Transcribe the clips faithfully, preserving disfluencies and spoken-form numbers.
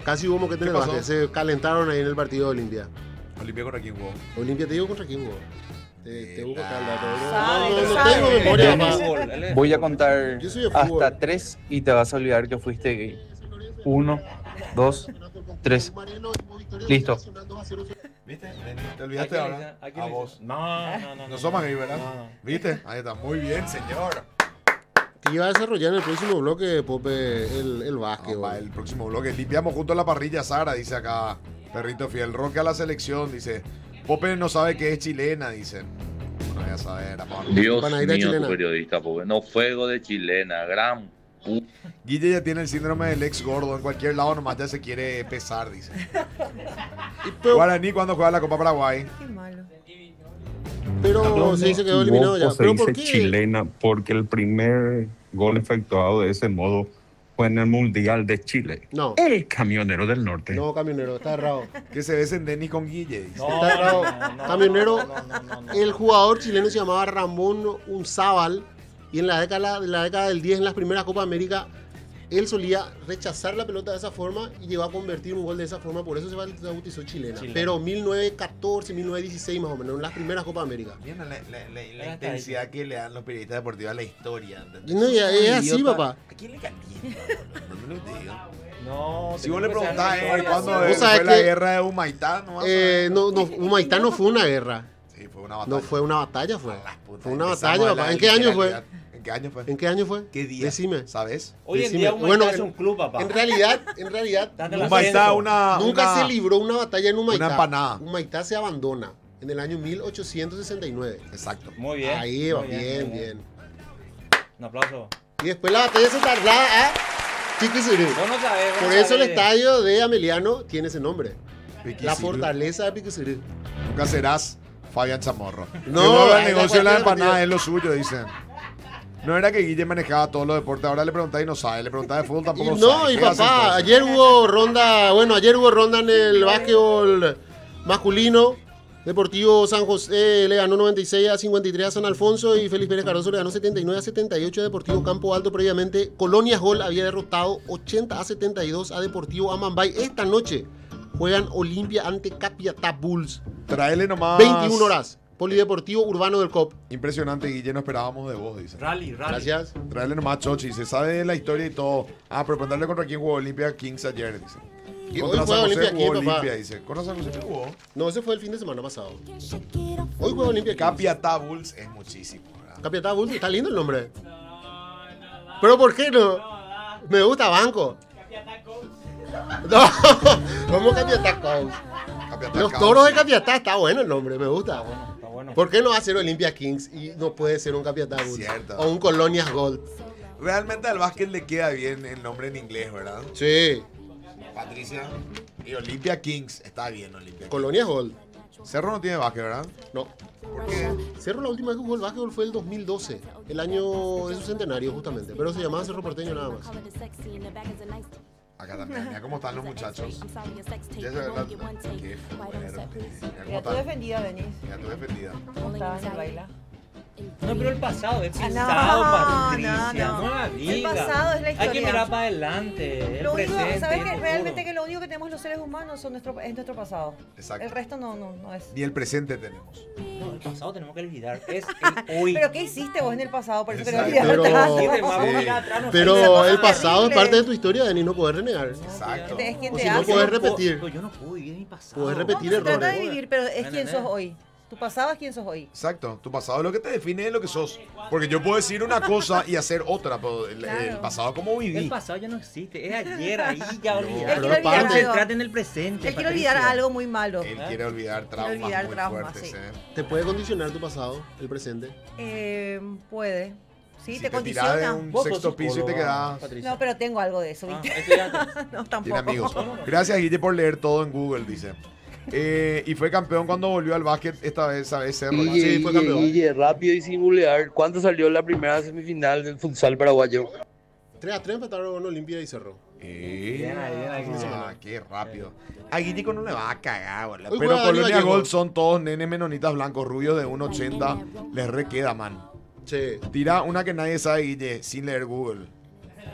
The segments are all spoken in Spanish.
Casi hubo moquete en el básquet. Se calentaron ahí en el partido de Olimpia. ¿Olimpia contra quién jugó? Olimpia, te digo contra quién jugó. Te, te busco acá el dato. Sabe, No, no, no sabe. tengo memoria. Voy a contar Yo soy de fútbol. hasta tres y te vas a olvidar que fuiste gay. Uno, dos, tres. Listo. ¿Viste? Te olvidaste ahora. A vos. No, no, no. No somos ahí, ¿verdad? No. ¿Viste? Ahí está. Muy bien, señor. Te iba a desarrollar en el próximo bloque, Pope, el, el básquet. Vamos, el próximo bloque. Limpiamos junto a la parrilla, Sara, dice acá. Perrito fiel. Roque a la selección, dice. Pope no sabe que es chilena, dicen. Bueno, ya saber. Dios Panadita mío, chilena. tu periodista, porque no fuego de chilena, gran pu... Guille ya tiene el síndrome del ex gordo. En cualquier lado nomás ya se quiere pesar, dice. Y pero, Guaraní cuando juega la Copa Paraguay. Qué malo. pero sí se quedó eliminado ya. Se ¿Pero dice por qué? chilena porque el primer gol efectuado de ese modo fue en el Mundial de Chile. No. El camionero del norte. No, camionero, está errado. Que se besen Denis con Guille, dice. No, Está errado. no, no, Camionero, no, no, no, no. el jugador chileno se llamaba Ramón Unzábal y en la década, en la década del diez, en las primeras Copa América, él solía rechazar la pelota de esa forma y llegó a convertir un gol de esa forma, por eso se bautizó chilena. Chilena. Pero mil novecientos catorce, mil novecientos dieciséis más o menos, en las primeras Copas América. Viendo la, la, la, la intensidad que le dan los periodistas deportivos a la historia. Y no, ya, es así, Idiota. papá. ¿A quién le calienta? No te digo. No, Si vos le tenemos que preguntás saber a la él historia, cuándo sí. Vos sabés fue la que- guerra de Humaitá, no vas a Eh, saber. no, no, Humaitá no fue una guerra, Sí, fue una batalla. no fue una batalla, fue. A las putas, Fue una empezamos batalla, a la papá. ¿En qué año fue? literalidad. ¿En qué año fue? ¿En qué año fue? ¿Qué día? Decime. ¿Sabes? Hoy en Decime. día Humaitá Bueno, es un club, papá. En realidad, en realidad, Date la Humaitá, ascenso. una. nunca una- se libró una batalla en Humaitá. una empanada. Humaitá se abandona en el año mil ochocientos sesenta y nueve. Exacto. Muy bien. Ahí va, muy bien, muy bien. Un aplauso. Y después la batalla se traslada a Piquisirú. Vos no sabés. vos Por no eso el sabés. estadio de Ameliano tiene ese nombre. Piquisirú. La fortaleza de Piquisirú. Nunca serás Fabián Chamorro. No, No, el ahí negocio de la cualquier empanada partido. es lo suyo, dicen. No era que Guille manejaba todos los deportes, ahora le preguntáis y no sabe, le preguntáis de fútbol Y tampoco no, sabe. y ¿Qué hace papá, entonces? ayer hubo ronda, bueno, ayer hubo ronda en el básquetbol masculino. Deportivo San José le ganó noventa y seis a cincuenta y tres a San Alfonso y Félix Pérez Cardoso le ganó setenta y nueve a setenta y ocho a Deportivo Campo Alto previamente. Colonias Gol había derrotado ochenta a setenta y dos a Deportivo Amambay. Esta noche juegan Olimpia ante Capiatá Bulls. Traele nomás. veintiuna horas. Polideportivo Urbano del C O P. Impresionante, Guille, no esperábamos de vos, dice. Rally, rally. Gracias. Traele nomás Chochi, se sabe la historia y todo. Ah, pero preguntarle contra quién jugó Olimpia Kings ayer, dice. Y Contra hoy San juega José Olimpia jugó aquí, papá. Olimpia, dice. ¿Contra San José qué jugó? No, ese fue el fin de semana pasado. Hoy juega Olimpia aquí. Capiatá Bulls es muchísimo, ¿verdad? Capiatá Bulls, está lindo el nombre. Pero ¿por qué no? Me gusta Banco. No, ¿cómo Capiatá Coast? Capiatá Los Caos. toros de Capiatá, está bueno el nombre, me gusta. Está bueno. ¿Por qué no va a ser Olimpia Kings y no puede ser un Capiatá Bulls? Cierto. O un Colonias Gold. Realmente al básquet le queda bien el nombre en inglés, ¿verdad? Sí, Patricia. Y Olimpia Kings. Está bien, Olimpia Kings. Colonias Gold. Cerro no tiene básquet, ¿verdad? No. ¿Por qué? Cerro la última vez que jugó el básquetbol fue el dos mil doce, el año de su centenario justamente, pero se llamaba Cerro Porteño nada más. Acá también. Mira cómo están los muchachos. Ya se ve la- Qué fuerte. Mira cómo Mira, tú están. defendida, Denis. Mira tú defendida. ¿Cómo estabas en el baile? No, pero el pasado es Ah, no, pasado, Patricia. no, no. No la El diga. pasado es la Hay que historia. mirar para adelante. El Lo único, presente. ¿sabes el qué? futuro. Realmente que lo único que tenemos los seres humanos son nuestro, es nuestro pasado. Exacto. El resto no, no, no es. Ni el presente tenemos. No, el pasado tenemos que olvidar. Es el hoy. Pero ¿qué hiciste vos en el pasado? Por eso que no Exacto. olvidaste Pero- tanto. Sí, de más, vos Sí. mirá atrás, no Pero Esa cosa el pasado es terrible. parte de tu historia, Denis, no puedes renegar. Exacto. Es quien O te si no hace. puedes Yo no puedo- repetir. pero Yo no puedo vivir mi pasado. Puedes No, repetir no se trata de errores. vivir, pero es No, quien no, sos no. hoy. Tu pasado es quien sos hoy. Exacto. Tu pasado es lo que te define de lo que sos. Porque yo puedo decir una cosa y hacer otra, pero el, Claro. el pasado como viví. El pasado ya no existe. Es ayer, ahí ya Él olvidar. pero quiere es parte. olvidar algo. Concentrate en el presente. Él quiere olvidar Patricia. algo muy malo. Él quiere olvidar traumas olvidar muy traumas, fuertes. sí. ¿eh? ¿Te puede condicionar tu pasado, el presente? Eh, puede. Sí, Si te, te tirás de condiciona. un Vos sos sexto piso y te psicóloga, quedás. Patricia. No, pero tengo algo de eso, Ah, ¿viste? estudiante. No, Tiene tampoco. amigos. Gracias, Guille, por leer todo en Google, dice. Eh, y fue campeón cuando volvió al básquet, esta vez, esa vez Cerro. Guille, Sí, fue Guille, campeón. Guille, rápido y sin bulear. ¿Cuánto salió la primera semifinal del futsal paraguayo? tres a tres empataron con Olimpia y Cerro. Eh, Bien ahí, bien ahí. ah, qué rápido. A Guillico no le va a cagar, boludo. Hoy Pero juega Dani Colonia Vallejo. Gold son todos nenes menonitas blancos, rubios de uno ochenta. Les requeda, man. Sí. Tira una que nadie sabe, Guille, sin leer Google.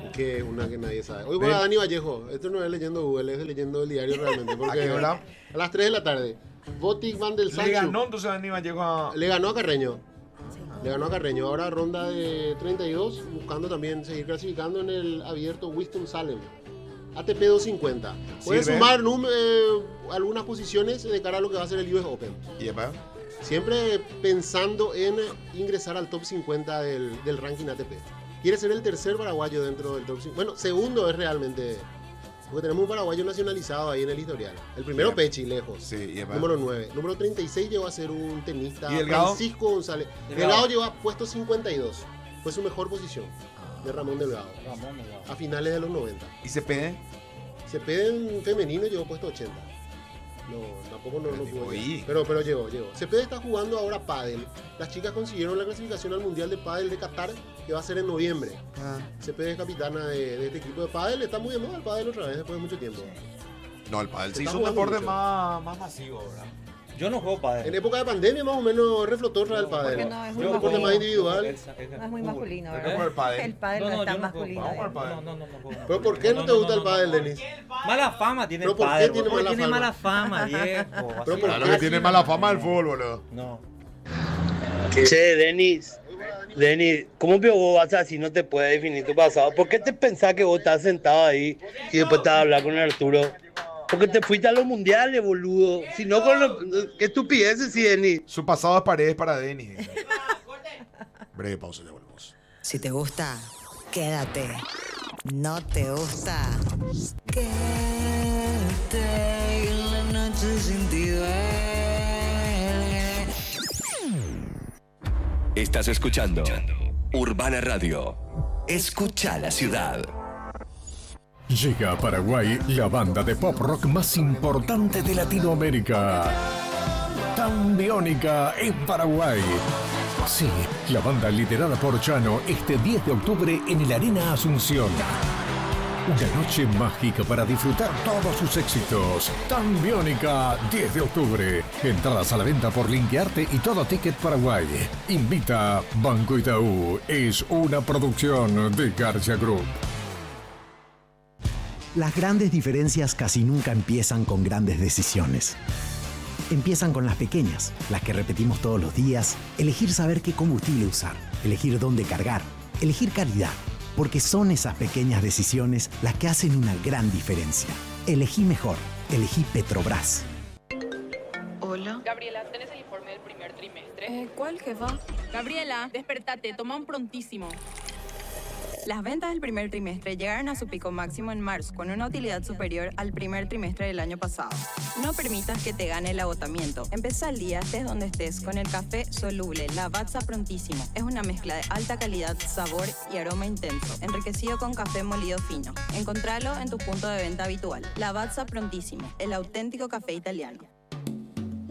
Que una que nadie sabe. Hoy juega Dani Vallejo. Esto no es leyendo Google, es leyendo el diario realmente. ¿A Porque qué hora? A las tres de la tarde. Botic Van del Le Sancho. ganó entonces Dani Vallejo a... Le ganó a Carreño. Le ganó a Carreño. Ahora ronda de treinta y dos, buscando también seguir clasificando en el abierto Winston-Salem. A T P doscientos cincuenta. Puede Sirve. sumar num- eh, algunas posiciones de cara a lo que va a ser el U S Open. Y epa, Siempre pensando en ingresar al top cincuenta del, del ranking A T P. Quiere ser el tercer paraguayo dentro del top cincuenta. Bueno, segundo es realmente... Porque tenemos un paraguayo nacionalizado ahí en el historial. El primero, Bien. Pechi, lejos. sí, y epa. Número nueve. Número treinta y seis llegó a ser un tenista. ¿Y Delgado? Francisco González. Delgado. Delgado llegó a puesto cincuenta y dos. Fue su mejor posición de Ramón Delgado. Ramón, Delgado. A finales de los noventa. ¿Y se pide? Se pide en femenino, llegó puesto ochenta. No, tampoco no, no pudo Oí. llegar. Pero, pero llegó, llegó. Cepeda está jugando ahora pádel. Las chicas consiguieron la clasificación al Mundial de Pádel de Qatar, que va a ser en noviembre. Ah. Cepeda es capitana de, de este equipo de pádel. Está muy de moda el pádel otra vez después de mucho tiempo. No, el pádel Se se está hizo un jugando deporte mucho. más, más masivo, ¿verdad? Yo no juego padre. En época de pandemia más o menos reflotó otra vez el Porque pádel. no, es muy un deporte más individual. No es muy masculino, Hay que ¿verdad? jugar pádel. El pádel no, No, no, es tan yo no juego masculino. Vamos al ¿eh? pádel. No, no, no, no juego. ¿Pero por qué no te gusta el pádel, Denis? Mala fama tiene ¿Pero el por qué pádel. tiene boludo. mala Tiene fama? mala fama, viejo. ¿Pero así por es. Claro qué? que tiene mala fama el fútbol, boludo. No. Che, Denis, Denis, ¿cómo que vos vas así no te puedes definir tu pasado? ¿Por qué te pensás que vos estás sentado ahí y después te vas a hablar con Arturo? Porque te fuiste a los mundiales, boludo. Si no, con lo... qué estupideces, sí, Denis. Su pasado es paredes para Denis. dice. Breve pausa, ya volvemos. Si te gusta, quédate. No te gusta, quédate. En la noche sin ti duele. Estás escuchando Urbana Radio. Escucha la ciudad. Llega a Paraguay la banda de pop rock más importante de Latinoamérica. Tambiónica en Paraguay. Sí, la banda liderada por Chano este diez de octubre en el Arena Asunción. Una noche mágica para disfrutar todos sus éxitos. Tambiónica, diez de octubre. Entradas a la venta por Linkearte y todo Ticket Paraguay. Invita Banco Itaú. Es una producción de García Group. Las grandes diferencias casi nunca empiezan con grandes decisiones. Empiezan con las pequeñas, las que repetimos todos los días, elegir saber qué combustible usar, elegir dónde cargar, elegir calidad, porque son esas pequeñas decisiones las que hacen una gran diferencia. Elegí mejor, elegí Petrobras. Hola. Gabriela, ¿tenés el informe del primer trimestre? Eh, ¿Cuál, jefa? Gabriela, despertate, toma un prontísimo. Las ventas del primer trimestre llegaron a su pico máximo en marzo, con una utilidad superior al primer trimestre del año pasado. No permitas que te gane el agotamiento. Empezá el día, estés donde estés, con el café soluble Lavazza Prontísimo. Es una mezcla de alta calidad, sabor y aroma intenso, enriquecido con café molido fino. Encontralo en tu punto de venta habitual. Lavazza Prontísimo, el auténtico café italiano.